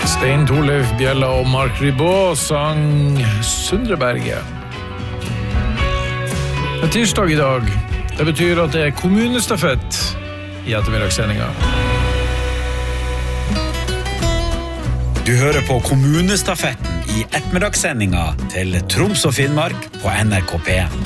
Stein Torleif Bjella og Mark Ribot sang Sundreberget. Det tirsdag I dag. Det betyr at det kommunestafett I ettermiddagssendinga. Du hører på kommunestafetten I ettermiddagssendinga til Troms og Finnmark på NRK P1.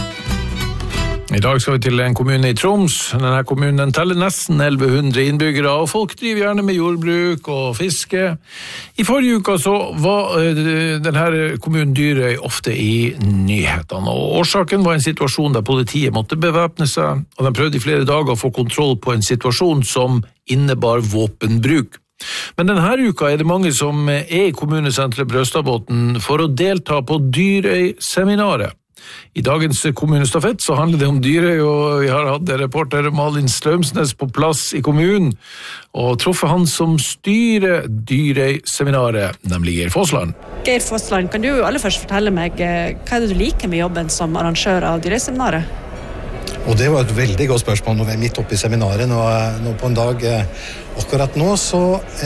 I dag skal vi til en kommune I Troms. Denne kommunen teller nesten 1100 innbyggere, og folk driver gjerne med jordbruk og fiske. I forrige uke så var denne kommunen Dyrøy ofte I nyhetene, og årsaken var en situasjon der politiet måtte bevæpne seg, og de prøvde I flere dager å få kontroll på en situasjon som innebar våpenbruk. Men denne uka det mange som I kommunesenteret Brøstadbotn for å delta på Dyrøy-seminaret. I dagens kommunestafett så handler det om Dyrøy, og vi har hatt reporter Malin Strømsnes på plass I kommunen, og truffet han som styrer Dyrøy-seminaret, nemlig Geir Fossland. Geir Fossland, kan du aller først fortelle meg hva det du liker med jobben som arrangør av Dyrøy-seminaret? Og det var et veldig godt spørsmål når vi midt oppe I seminaret nå på en dag. Akkurat nå så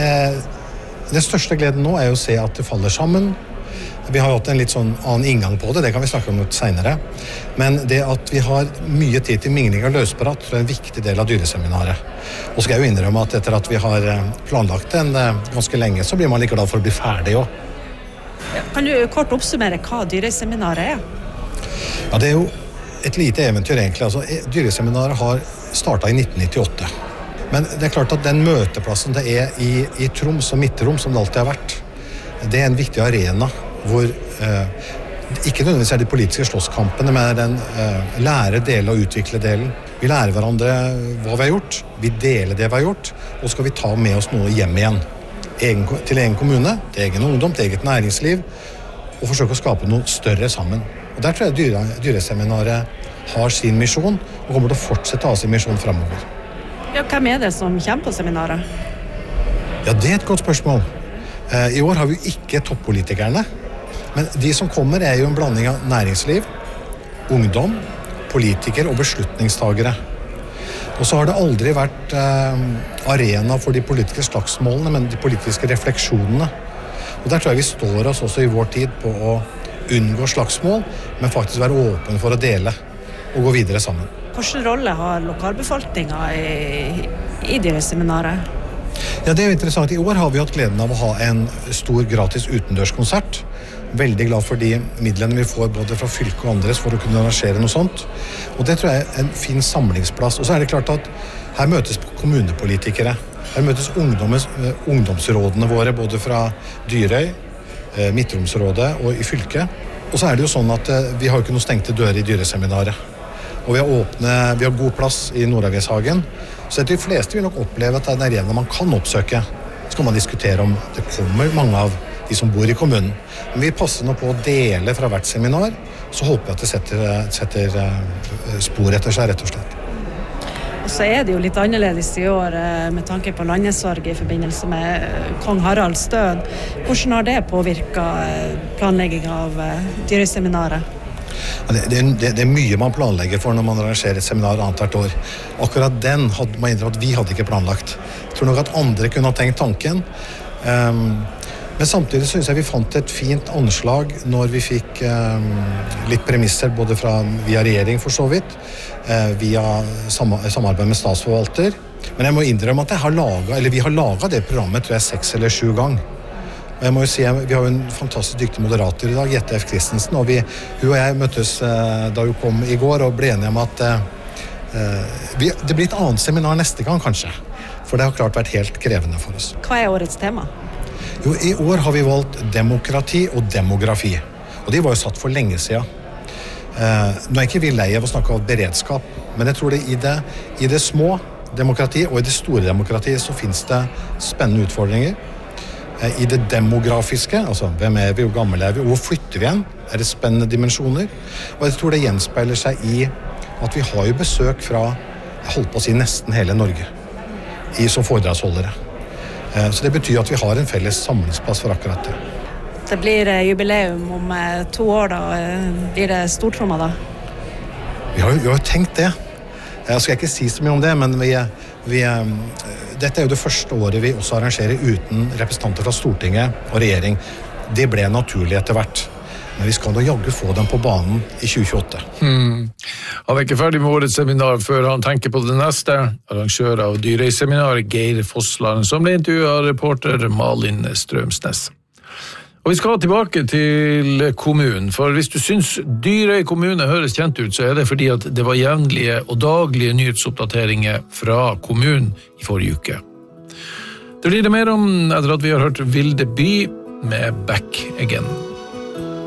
den største gleden nå jo å se at det faller sammen. Vi har hatt en litt sånn annen inngang på det kan vi snakke om litt senere. Men det at vi har mye tid til mingling og løsprat tror jeg en viktig del av Dyrøy-seminaret. Og så skal jeg jo innrømme at etter at vi har planlagt den ganske lenge, så blir man litt glad for å bli ferdig også. Kan du kort oppsummere hva Dyrøy-seminaret Ja, det jo et lite eventyr egentlig. Altså, Dyrøy-seminaret har startet I 1998. Men det klart at den møteplassen det I Troms og Midt-Troms, som det alltid har vært, det en viktig arena hvor ikke nødvendigvis de politiske slåsskampene, men den lære-delen og utvikle-delen. Vi lærer hverandre hva vi har gjort, vi deler det vi har gjort, og skal vi ta med oss noe hjem igjen. Til egen kommune, til egen ungdom, til eget næringsliv, og forsøke å skape noe større sammen. Og der tror jeg Dyrøy-seminaret har sin misjon, og kommer til å fortsette å ha sin misjon fremover. Ja, hvem det som kommer på seminaret? Ja, det et godt spørsmål. I år har vi ikke toppolitikerne, men de som kommer jo en blanding av næringsliv, ungdom, politikere og beslutningstagere. Og så har det aldri vært arena for de politiske slagsmålene, men de politiske refleksjonene. Og der tror jeg vi står oss også I vår tid på å unngå slagsmål, men faktisk være åpen for å dele og gå videre sammen. Hvilken rolle har lokalbefolkningen I Dyrøy-seminaret? Ja, det jo interessant. I år har vi hatt gleden av å ha en stor gratis utendørskonsert. Veldig glad for de midlene vi får både fra fylke og andres for å kunne arrangere noe sånt. Og det tror jeg en fin samlingsplass. Og så det klart at her møtes kommunepolitikere. Her møtes ungdomsrådene våre, både fra Dyrøy, Midt-Romsrådet og I fylket. Og så det jo sånn at vi har jo ikke noen stengte dører I Dyrøy-seminaret. Og vi har god plass I Nordavgeshagen. Så de fleste vil nok oppleve at det en arena man kan oppsøke. Så kan man diskutere om det kommer mange av de som bor I kommunen. Men vi passer nå på å dele fra hvert seminar, så håper jeg at det setter spor etter seg, rett og slett. Og så det jo litt annerledes I år med tanke på landesorg I forbindelse med kong Haralds død. Hvordan har det påvirket planleggingen av Dyrøy-seminaret? Det mye man planlegger for når man arrangerer et seminar annethvert år. Akkurat den hadde man innrømt at vi hadde ikke planlagt. Jeg tror nok at andre kunne ha tenkt tanken. Men samtidig synes jeg vi fant et fint anslag når vi fikk litt premisser både via regjering for så vidt, via samarbeid med statsforvalter. Men jeg må innrømme at vi har laget det programmet tror jeg 6 eller 7 ganger. Og jeg må jo si, vi har jo en fantastisk dyktig moderator I dag, Jette F. Christensen, og hun og jeg møttes da hun kom I går og ble enige om at det blir et annet seminar neste gang kanskje, for det har klart vært helt krevende for oss. Hva årets tema? Jo, I år har vi valgt demokrati og demografi, og de var jo satt for lenge siden. Nå ikke vi lei av å snakke om beredskap, men jeg tror det I det små demokrati og I det store demokratiet så finnes det spennende utfordringer. I det demografiske, altså hvem vi, hvor gammel vi, hvor flytter vi igjen, det spennende dimensjoner. Og jeg tror det gjenspeiler seg I at vi har jo besøk fra, jeg holdt på å si nesten hele Norge, som foredragsholdere. Så det betyr at vi har en felles samlingsplass for akkurat det. Det blir jubileum om 2 år da, blir det stortromma da? Vi har jo tenkt det. Jeg skal ikke si så mye om det, men det Dette er jo det første året vi også arrangerer uten representanter fra Stortinget og regjering. Det ble naturlig etter hvert. Men vi skal nå jaggu få dem på banen i 2028. Han er ikke ferdig med årets seminar før han tenker på det neste. Arrangør av Dyrøy-seminaret Geir Fossland, som ble intervjuet av reporter Malin Strømsnes. Og vi skal tilbake til kommunen, for hvis du synes Dyrøy kommune høres kjent ut, så er det fordi at det var jevnlige og daglige nyhetsoppdateringer fra kommunen i forrige uke. Det blir det mer om etter at vi har hørt Vilde By med Back Again.